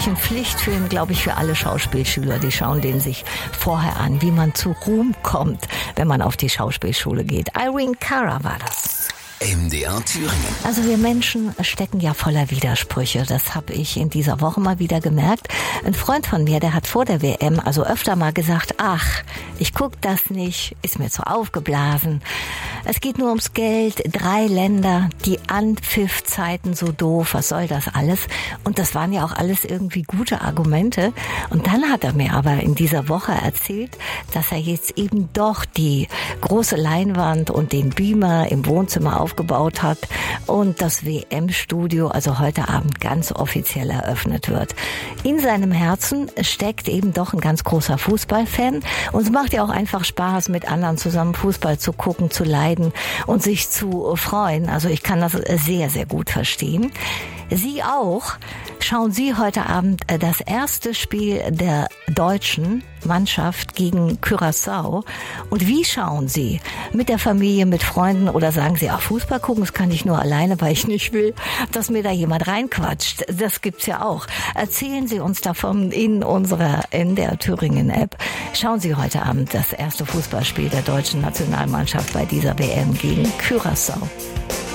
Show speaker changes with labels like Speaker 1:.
Speaker 1: Ein Pflichtfilm, glaube ich, für alle Schauspielschüler. Die schauen den sich vorher an, wie man zu Ruhm kommt, wenn man auf die Schauspielschule geht. Irene Cara war das.
Speaker 2: MDR Thüringen.
Speaker 1: Also wir Menschen stecken ja voller Widersprüche. Das habe ich in dieser Woche mal wieder gemerkt. Ein Freund von mir, der hat vor der WM also öfter mal gesagt, ach, ich guck das nicht, ist mir zu aufgeblasen. Es geht nur ums Geld, 3 Länder, die Anpfiffzeiten so doof, was soll das alles? Und das waren ja auch alles irgendwie gute Argumente. Und dann hat er mir aber in dieser Woche erzählt, dass er jetzt eben doch die große Leinwand und den Beamer im Wohnzimmer aufgebaut hat und das WM-Studio also heute Abend ganz offiziell eröffnet wird. In seinem Herzen steckt eben doch ein ganz großer Fußballfan und es macht ja auch einfach Spaß, mit anderen zusammen Fußball zu gucken, zu leiden und sich zu freuen. Also ich kann das sehr, sehr gut verstehen. Sie auch. Schauen Sie heute Abend das erste Spiel der deutschen Mannschaft gegen Curaçao. Und wie schauen Sie? Mit der Familie, mit Freunden oder sagen Sie, Fußball gucken, das kann ich nur alleine, weil ich nicht will, dass mir da jemand reinquatscht. Das gibt's ja auch. Erzählen Sie uns davon in unserer MDR Thüringen App. Schauen Sie heute Abend das erste Fußballspiel der deutschen Nationalmannschaft bei dieser WM gegen Curaçao.